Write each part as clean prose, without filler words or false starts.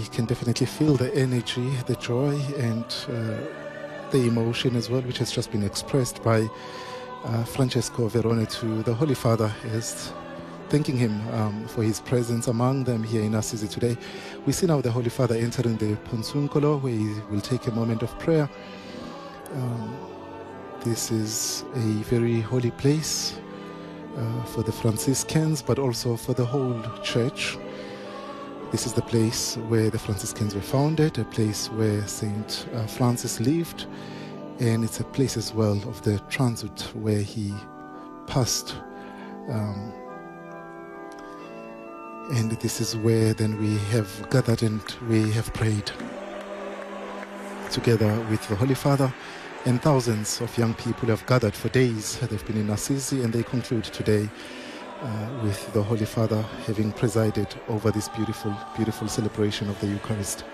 we can definitely feel the energy, the joy, and the emotion as well, which has just been expressed by Francesco Verone to the Holy Father, is thanking him for his presence among them here in Assisi today. We see now the Holy Father entering the Ponzuncolo, where he will take a moment of prayer. This is a very holy place for the Franciscans, but also for the whole church. This is the place where the Franciscans were founded, a place where Saint Francis lived, and it's a place as well of the transit where he passed. And this is where then we have gathered and we have prayed together with the Holy Father, and thousands of young people have gathered for days. They've been in Assisi, and they conclude today with the Holy Father having presided over this beautiful, beautiful celebration of the Eucharist.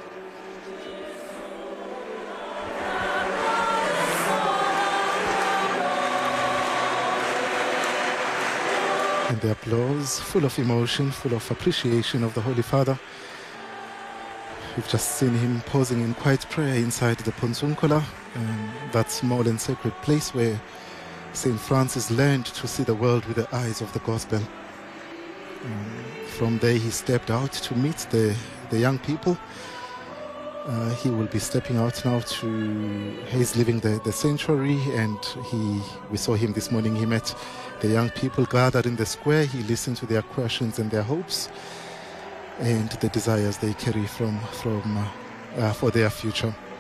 And the applause, full of emotion, full of appreciation of the Holy Father. We've just seen him pausing in quiet prayer inside the Ponzuncola, that small and sacred place where St. Francis learned to see the world with the eyes of the gospel. From there he stepped out to meet the young people. He will be stepping out now he's leaving the sanctuary, and we saw him this morning. He met the young people gathered in the square. He listened to their questions and their hopes and the desires they carry for their future.